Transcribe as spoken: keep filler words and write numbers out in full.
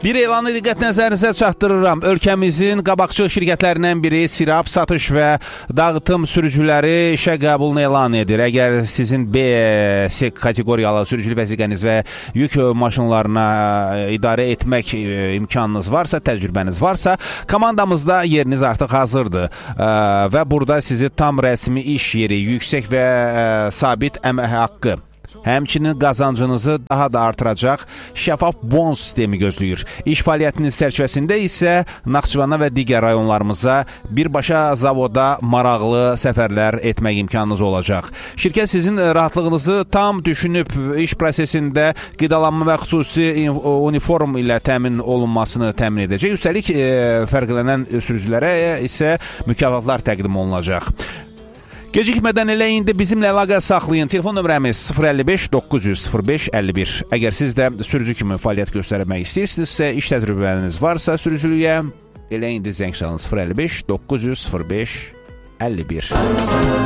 Bir elanı diqqət nəzərinizə çatdırıram. Ölkəmizin qabaqcıl şirkətlərindən biri Sirab satış və dağıtım sürücüləri işə qəbulunu elan edir. Əgər sizin B kateqoriyalı sürücülük vəsiqəniz və yük maşınlarına idarə etmək imkanınız varsa, təcrübəniz varsa, komandamızda yeriniz artıq hazırdır. Və burada sizi tam rəsmi iş yeri, yüksək və sabit əmək haqqı, həmçinin qazancınızı daha da artıracaq şəffaf bonus sistemi gözləyir. İş fəaliyyətiniz çərçivəsində isə Naxçıvana və digər rayonlarımıza birbaşa zavoda maraqlı səfərlər etmək imkanınız olacaq. Şirkət sizin rahatlığınızı tam düşünüb iş prosesində qidalanma və xüsusi uniform ilə təmin olunmasını təmin edəcək. Üstəlik fərqlənən sürücülərə isə mükafatlar təqdim olunacaq. Gecikmədən elə indi bizimlə əlaqə saxlayın. Telefon nömrəmiz sıfır əlli beş doqquz yüz sıfır beş əlli bir. Əgər siz də sürücü kimi fəaliyyət göstərmək istəyirsinizsə, iş təcrübəniz varsa sürücülüyə, elə indi zəng çalın sıfır əlli beş doqquz yüz sıfır beş əlli bir.